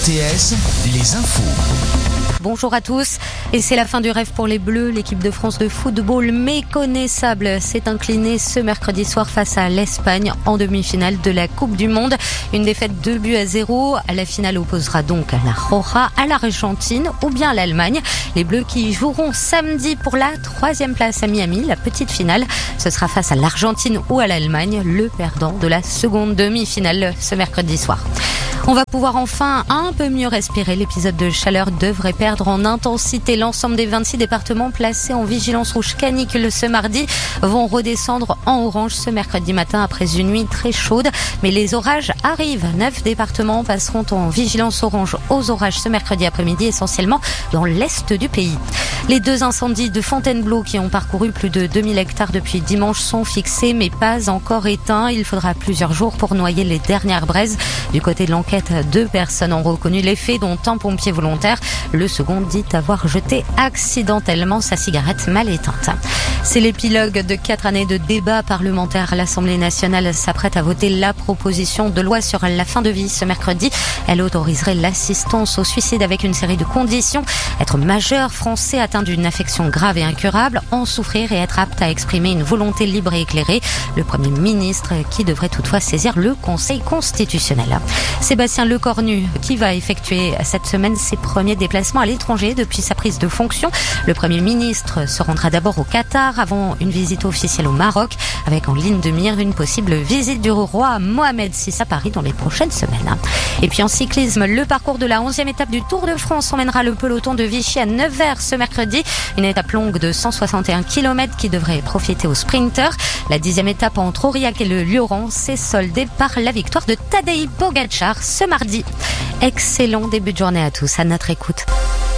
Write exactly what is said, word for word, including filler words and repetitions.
T S, les infos. Bonjour à tous. Et c'est la fin du rêve pour les Bleus. L'équipe de France de football méconnaissable s'est inclinée ce mercredi soir face à l'Espagne en demi-finale de la Coupe du Monde. Une défaite deux buts à zéro. La finale opposera donc la Roja à l'Argentine ou bien à l'Allemagne. Les Bleus qui joueront samedi pour la troisième place à Miami. La petite finale, ce sera face à l'Argentine ou à l'Allemagne, le perdant de la seconde demi-finale ce mercredi soir. On va pouvoir enfin un peu mieux respirer. L'épisode de chaleur devrait perdre en intensité. L'ensemble des vingt-six départements placés en vigilance rouge canicule ce mardi vont redescendre en orange ce mercredi matin après une nuit très chaude. Mais les orages arrivent. Neuf départements passeront en vigilance orange aux orages ce mercredi après-midi, essentiellement dans l'est du pays. Les deux incendies de Fontainebleau qui ont parcouru plus de deux mille hectares depuis dimanche sont fixés mais pas encore éteints. Il faudra plusieurs jours pour noyer les dernières braises. Du côté de l'enquête, deux personnes ont reconnu les faits, dont un pompier volontaire. Le second dit avoir jeté accidentellement sa cigarette mal éteinte. C'est l'épilogue de quatre années de débats parlementaires. L'Assemblée nationale s'apprête à voter la proposition de loi sur la fin de vie ce mercredi. Elle autoriserait l'assistance au suicide avec une série de conditions. Être majeur, français, atteint d'une affection grave et incurable, en souffrir et être apte à exprimer une volonté libre et éclairée. Le Premier ministre qui devrait toutefois saisir le Conseil constitutionnel. Sébastien Lecornu qui va effectuer cette semaine ses premiers déplacements à l'étranger depuis sa prise de fonction. Le Premier ministre se rendra d'abord au Qatar avant une visite officielle au Maroc avec en ligne de mire une possible visite du roi Mohamed six à Paris dans les prochaines semaines. Et puis en cyclisme, le parcours de la onzième étape du Tour de France emmènera le peloton de Vichy à Nevers ce mercredi. Une étape longue de cent soixante et un kilomètres qui devrait profiter aux sprinteurs. La dixième étape entre Aurillac et le Lioran s'est soldée par la victoire de Tadej Pogacar ce mardi. Excellent début de journée à tous, à notre écoute.